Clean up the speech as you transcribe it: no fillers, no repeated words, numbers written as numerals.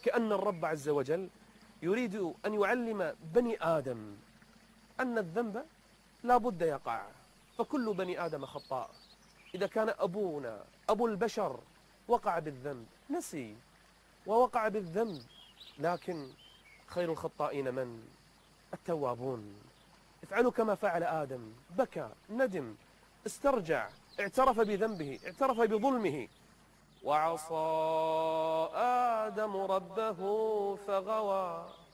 وكأن الرب عز وجل يريد أن يعلم بني آدم أن الذنب لا بد يقع، فكل بني آدم خطاء. إذا كان أبونا أبو البشر وقع بالذنب، نسي ووقع بالذنب، لكن خير الخطائين من؟ التوابون. افعلوا كما فعل آدم، بكى، ندم، استرجع، اعترف بذنبه، اعترف بظلمه. وعصى آدم ربه فغوى